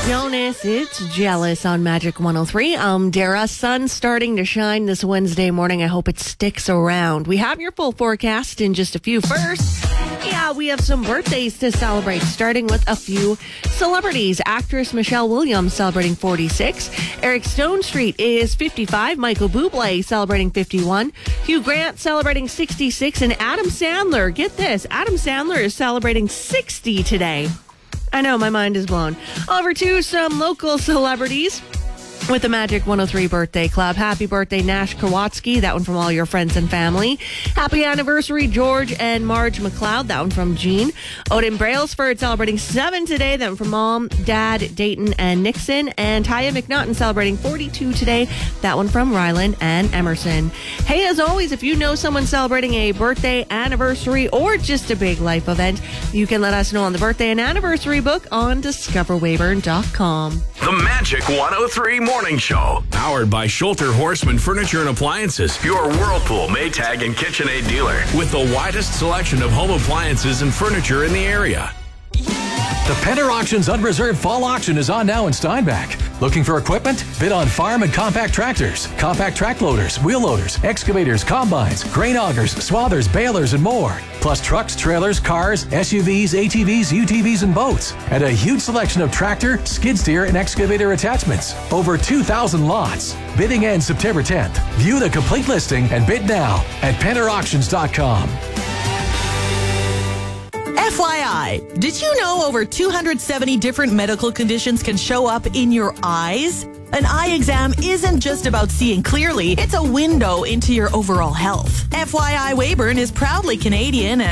Jonas, it's Jealous on Magic 103. Dara, sun starting to shine this Wednesday morning. I hope it sticks around. We have your full forecast in just a few. First, we have some birthdays to celebrate, starting with a few celebrities. Actress Michelle Williams celebrating 46. Eric Stonestreet is 55. Michael Bublé celebrating 51. Hugh Grant celebrating 66. And Adam Sandler, get this, Adam Sandler is celebrating 60 today. I know, my mind is blown. Over to some local celebrities with the Magic 103 Birthday Club. Happy birthday, Nash Kowalski. That one from all your friends and family. Happy anniversary, George and Marge McLeod. That one from Jean. Odin Brailsford celebrating 7 today. That one from Mom, Dad, Dayton, and Nixon. And Taya McNaughton celebrating 42 today. That one from Ryland and Emerson. Hey, as always, if you know someone celebrating a birthday, anniversary, or just a big life event, you can let us know on the birthday and anniversary book on discoverweyburn.com. The Magic 103 Morning Show. Powered by Schulter Horseman Furniture and Appliances. Your Whirlpool, Maytag, and KitchenAid dealer. With the widest selection of home appliances and furniture in the area. The Penner Auctions Unreserved Fall Auction is on now in Steinbach. Looking for equipment? Bid on farm and compact tractors, compact track loaders, wheel loaders, excavators, combines, grain augers, swathers, balers, and more. Plus trucks, trailers, cars, SUVs, ATVs, UTVs, and boats. And a huge selection of tractor, skid steer, and excavator attachments. Over 2,000 lots. Bidding ends September 10th. View the complete listing and bid now at PennerAuctions.com. FYI, did you know over 270 different medical conditions can show up in your eyes? An eye exam isn't just about seeing clearly, it's a window into your overall health. FYI Weyburn is proudly Canadian